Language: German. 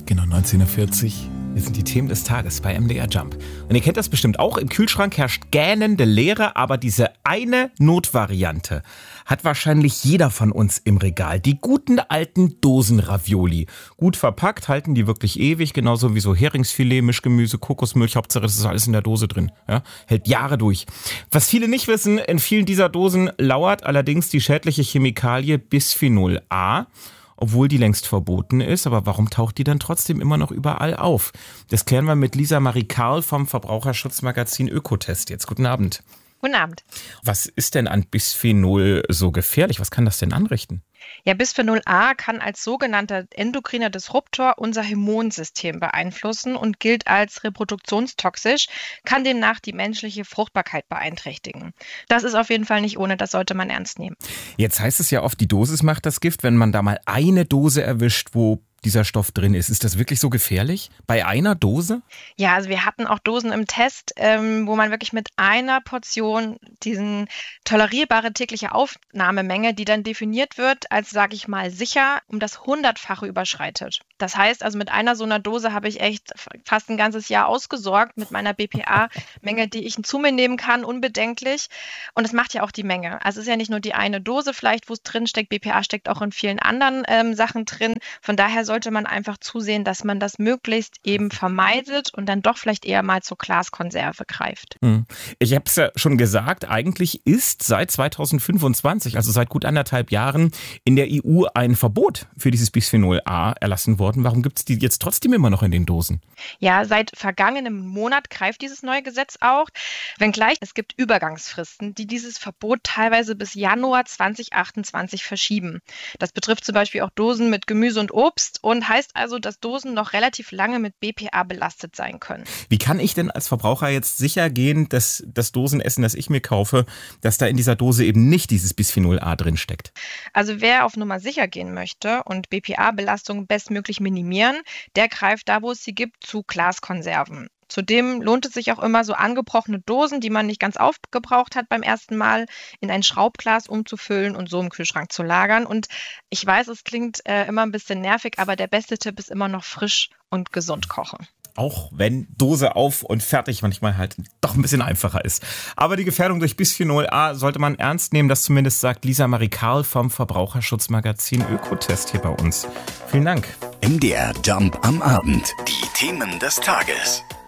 Genau, 19:40 Uhr. Wir sind die Themen des Tages bei MDR Jump. Und ihr kennt das bestimmt auch, im Kühlschrank herrscht gähnende Leere, aber diese eine Notvariante hat wahrscheinlich jeder von uns im Regal. Die guten alten Dosen-Ravioli. Gut verpackt, halten die wirklich ewig, genauso wie so Heringsfilet, Mischgemüse, Kokosmilch, Hauptsache das ist alles in der Dose drin. Ja? Hält Jahre durch. Was viele nicht wissen, in vielen dieser Dosen lauert allerdings die schädliche Chemikalie Bisphenol A. Obwohl die längst verboten ist. Aber warum taucht die dann trotzdem immer noch überall auf? Das klären wir mit Lisa Marie Karl vom Verbraucherschutzmagazin Ökotest. Jetzt guten Abend. Guten Abend. Was ist denn an Bisphenol so gefährlich? Was kann das denn anrichten? Ja, Bisphenol A kann als sogenannter endokriner Disruptor unser Immunsystem beeinflussen und gilt als reproduktionstoxisch, kann demnach die menschliche Fruchtbarkeit beeinträchtigen. Das ist auf jeden Fall nicht ohne, das sollte man ernst nehmen. Jetzt heißt es ja oft, die Dosis macht das Gift. Wenn man da mal eine Dose erwischt, wo dieser Stoff drin ist das wirklich so gefährlich? Bei einer Dose? Ja, also wir hatten auch Dosen im Test, wo man wirklich mit einer Portion diesen tolerierbare tägliche Aufnahmemenge, die dann definiert wird als, sage ich mal, sicher, um das 100-fache überschreitet. Das heißt also, mit einer so einer Dose habe ich echt fast ein ganzes Jahr ausgesorgt mit meiner BPA-Menge, die ich zu mir nehmen kann, unbedenklich. Und das macht ja auch die Menge. Also es ist ja nicht nur die eine Dose vielleicht, wo es drin steckt. BPA steckt auch in vielen anderen Sachen drin. Von daher sollte man einfach zusehen, dass man das möglichst eben vermeidet und dann doch vielleicht eher mal zur Glaskonserve greift. Ich habe es ja schon gesagt, eigentlich ist seit 2025, also seit gut 1,5 Jahren, in der EU ein Verbot für dieses Bisphenol A erlassen worden. Warum gibt es die jetzt trotzdem immer noch in den Dosen? Ja, seit vergangenem Monat greift dieses neue Gesetz auch. Wenngleich es gibt Übergangsfristen, die dieses Verbot teilweise bis Januar 2028 verschieben. Das betrifft zum Beispiel auch Dosen mit Gemüse und Obst und heißt also, dass Dosen noch relativ lange mit BPA belastet sein können. Wie kann ich denn als Verbraucher jetzt sicher gehen, dass das Dosenessen, das ich mir kaufe, dass da in dieser Dose eben nicht dieses Bisphenol A drin steckt? Also wer auf Nummer sicher gehen möchte und BPA-Belastung bestmöglich minimieren, der greift da, wo es sie gibt, zu Glaskonserven. Zudem lohnt es sich auch immer, so angebrochene Dosen, die man nicht ganz aufgebraucht hat beim ersten Mal, in ein Schraubglas umzufüllen und so im Kühlschrank zu lagern. Und ich weiß, es klingt immer ein bisschen nervig, aber der beste Tipp ist immer noch frisch und gesund kochen. Auch wenn Dose auf und fertig manchmal halt doch ein bisschen einfacher ist. Aber die Gefährdung durch Bisphenol A sollte man ernst nehmen. Das zumindest sagt Lisa Marie Karl vom Verbraucherschutzmagazin Ökotest hier bei uns. Vielen Dank. MDR Jump am Abend. Die Themen des Tages.